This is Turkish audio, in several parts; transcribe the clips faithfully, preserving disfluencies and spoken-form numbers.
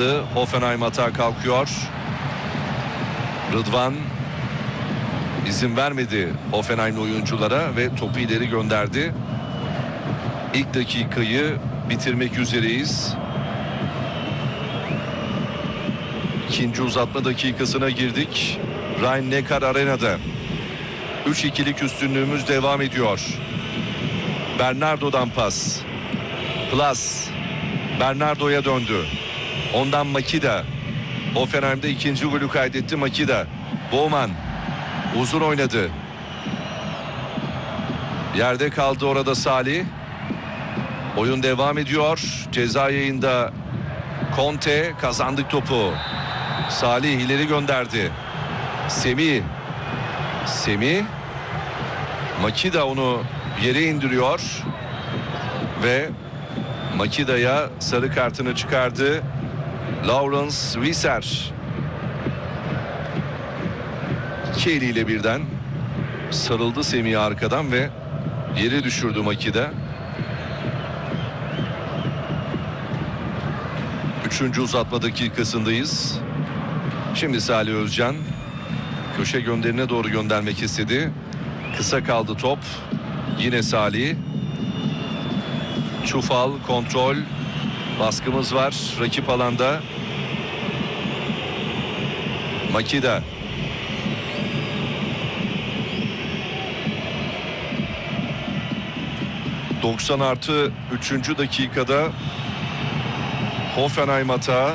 kazandı. Hoffenheim atağa kalkıyor. Rıdvan izin vermedi Hoffenheim'li oyunculara ve topu ileri gönderdi. İlk dakikayı bitirmek üzereyiz. İkinci uzatma dakikasına girdik. Rhein-Neckar Arena'da. üç ikilik üstünlüğümüz devam ediyor. Bernardo'dan pas. Plus. Bernardo'ya döndü. Ondan Makida. Hoffenheim'de ikinci golü kaydetti Makida. Bowman. Uzun oynadı. Yerde kaldı orada Salih. Oyun devam ediyor. Ceza yayında Conte, kazandık topu. Salih ileri gönderdi. Semih. Semih. Makida onu yere indiriyor. Ve Makida'ya sarı kartını çıkardı Lawrence Visser. İki eliyle birden sarıldı Semih'e arkadan ve yere düşürdü Makida. Üçüncü uzatma dakikasındayız. Şimdi Salih Özcan köşe gönderine doğru göndermek istedi. Kısa kaldı top. Yine Salih. Çufal, kontrol. Baskımız var rakip alanda. Makida. doksan artı üçüncü dakikada Hoffenheim hata.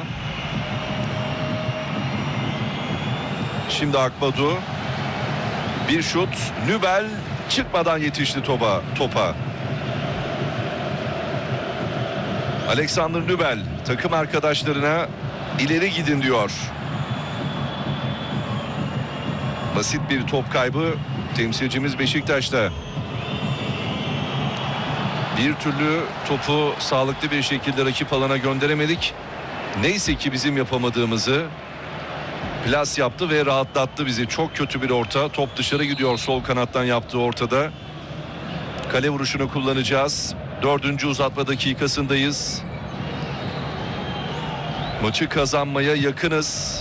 Şimdi Akbadu. Bir şut. Nübel çıkmadan yetişti topa. topa. Alexander Nübel takım arkadaşlarına ileri gidin diyor. Basit bir top kaybı temsilcimiz Beşiktaş'ta. Bir türlü topu sağlıklı bir şekilde rakip alana gönderemedik. Neyse ki bizim yapamadığımızı Plas yaptı ve rahatlattı bizi. Çok kötü bir orta. Top dışarı gidiyor sol kanattan yaptığı ortada. Kale vuruşunu kullanacağız. Dördüncü uzatma dakikasındayız. Maçı kazanmaya yakınız.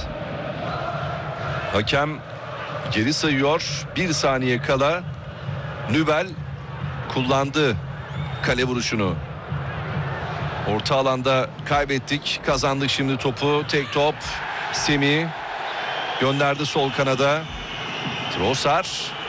Hakem geri sayıyor. Bir saniye kala Nübel kullandı kale vuruşunu. Orta alanda kaybettik. Kazandık şimdi topu. Tek top. Semih gönderdi sol kanada. Trossard.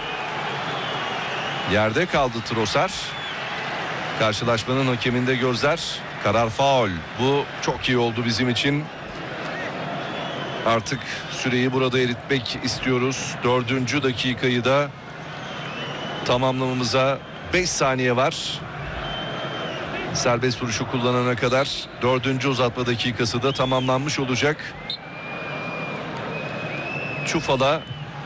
Yerde kaldı Trossard. Karşılaşmanın hakeminde gözler. Karar faul. Bu çok iyi oldu bizim için. Artık süreyi burada eritmek istiyoruz. Dördüncü dakikayı da tamamlamamıza beş saniye var. Serbest vuruşu kullanana kadar dördüncü uzatma dakikası da tamamlanmış olacak. Çufala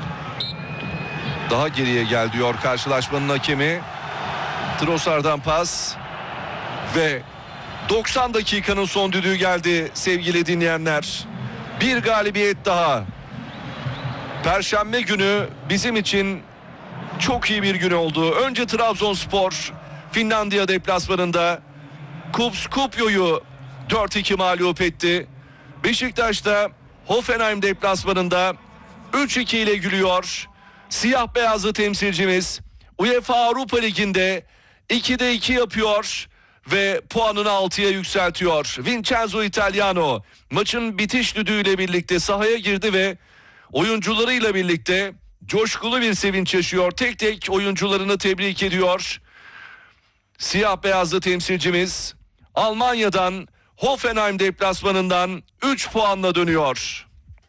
daha geriye gel diyor karşılaşmanın hakemi. Trossard'dan pas ve doksan dakikanın son düdüğü geldi sevgili dinleyenler. Bir galibiyet daha. Perşembe günü bizim için çok iyi bir gün oldu. Önce Trabzonspor Finlandiya deplasmanında Kuopio'yu dört iki mağlup etti. Beşiktaş'ta Hoffenheim deplasmanında üç iki ile gülüyor. Siyah beyazlı temsilcimiz UEFA Avrupa Ligi'nde ikide iki yapıyor ve puanını altıya yükseltiyor. Vincenzo Italiano maçın bitiş düdüğüyle birlikte sahaya girdi ve oyuncularıyla birlikte coşkulu bir sevinç yaşıyor. Tek tek oyuncularını tebrik ediyor. Siyah beyazlı temsilcimiz Almanya'dan Hoffenheim deplasmanından üç puanla dönüyor.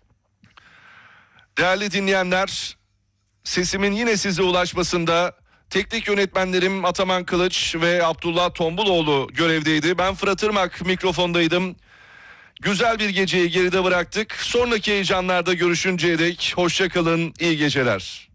Değerli dinleyenler, sesimin yine size ulaşmasında teknik yönetmenlerim Ataman Kılıç ve Abdullah Tombuloğlu görevdeydi. Ben Fırat Irmak mikrofondaydım. Güzel bir geceyi geride bıraktık. Sonraki heyecanlarda görüşünceye dek hoşça kalın, iyi geceler.